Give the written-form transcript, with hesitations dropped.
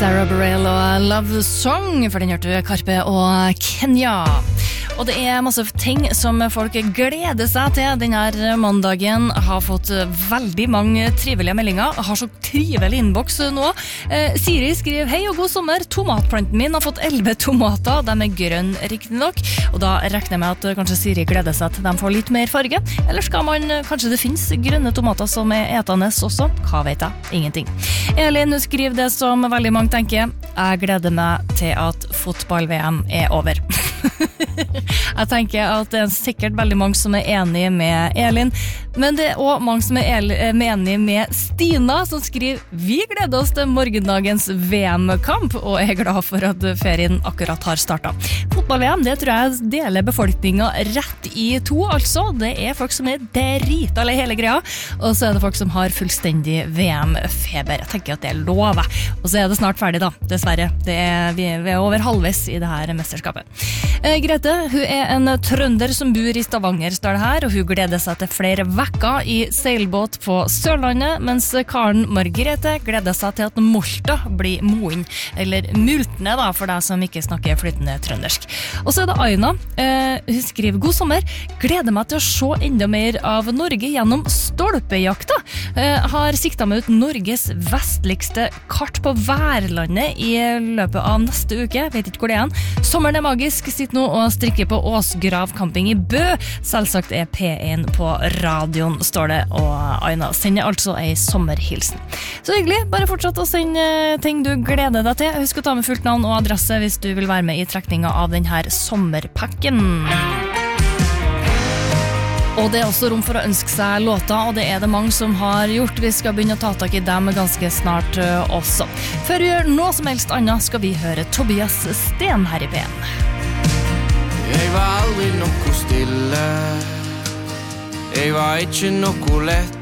Sarah Bareilles og Love Song, for den hørte du Karpe og Kenya. Og det masse ting som folk gleder seg til denne mandagen. Har fått veldig mange trivelige meldinger. Har så trivelig innboks nå. Siri skriver: hei og god sommer. Tomatplanten min har fått 11 tomater. De grønne riktig nok. Og da regner jeg med at kanskje Siri gleder seg til de får litt mer farge. Eller skal man, kanskje det finnes grønne tomater som etende også? Hva vet jeg? Ingenting. Elin skriver det som veldig mange tenker: jeg gleder meg til at fotball-VM over. Jeg tenker at det sikkert veldig mange som enig med Elin, men det også mange som enig med Stina, som skriver: vi gleder oss til morgendagens VM-kamp, og glad for at ferien akkurat har startet. Fotball-VM, det tror jeg deler befolkningen rett i to, altså. Det folk som drita eller hele greia, og så det folk som har fullstendig VM-feber. Jeg tenker at det lover. Og så det snart ferdig da, dessverre. Vi over halvveis i det her mesterskapet. Grete, hun en trønder som bor i Stavanger, står det her, og hun gleder seg til flere vekker i seilbåt på Sørlandet, mens Karen Margrethe gleder seg til at Molta blir moen, eller Multne da, for deg som ikke snakker flytende trøndersk. Og så det Aina, hun skriver: god sommer, gleder meg til å se enda mer av Norge gjennom stolpejakta. Har siktet meg ut Norges vestligste kart på Værlandet i løpet av neste uke, vet ikke hvor det Sommeren magisk, sitter nå og strikker på Åsgrav camping i Bø. Selvsagt P1 på radioen, står det, og Aina sender altså en sommerhilsen. Så hyggelig, bare fortsett å sende ting du gleder deg til. Husk å ta med fullt navn og adresse hvis du vil være med i trekningen av denne sommerpakken. Og det også rom for å ønske seg låter, og det det mange som har gjort. Vi skal begynne å ta tak i dem ganske snart også. Før vi gjør noe som helst annet, skal vi høre Tobias Sten her i P1. Jeg var aldri noe stille. Jeg var ikke noe lett.